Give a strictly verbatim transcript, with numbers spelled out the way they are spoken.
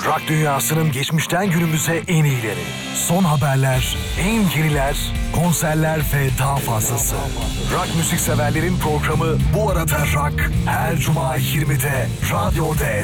Rock dünyasının geçmişten günümüze en iyileri. Son haberler, en yeniler, konserler ve daha fazlası. Rock müzik severlerin programı Bu Arada Rock. Her cuma yirmide Radyo D